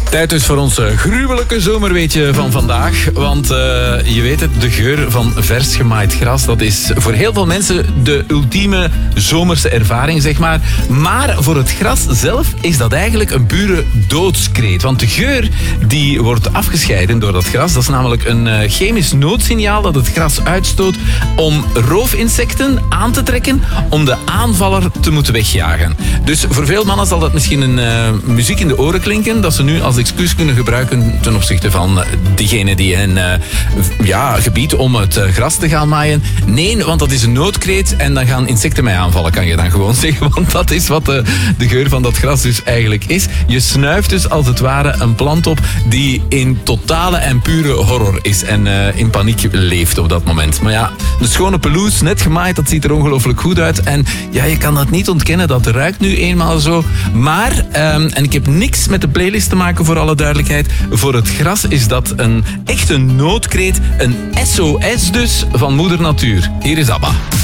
Tijd dus voor ons gruwelijke zomerweetje van vandaag. Want je weet het, de geur van vers gemaaid gras, dat is voor heel veel mensen de ultieme zomerse ervaring, zeg maar. Maar voor het gras zelf is dat eigenlijk een pure doodskreet. Want de geur die wordt afgescheiden door dat gras. Dat is namelijk een chemisch noodsignaal dat het gras uitstoot om roofinsecten aan te trekken om de aanvaller te moeten wegjagen. Dus voor veel mannen zal dat misschien een muziek in de oren klinken, dat ze nu als excuus kunnen gebruiken ten opzichte van diegene die een gebied om het gras te gaan maaien. Nee, want dat is een noodkreet en dan gaan insecten mij aanvallen, kan je dan gewoon zeggen. Want dat is wat de geur van dat gras dus eigenlijk is. Je snuift dus als het ware een plant op die in totale en pure horror is en in paniek leeft op dat moment. Maar ja, de schone pelouse, net gemaaid, dat ziet er ongelooflijk goed uit. En ja, je kan dat niet ontkennen, dat ruikt nu eenmaal zo. Maar, en ik heb niks met de playlist te maken voor alle duidelijkheid, voor het gras is dat een echte noodkreet, een SOS dus van moeder natuur. Hier is ABBA.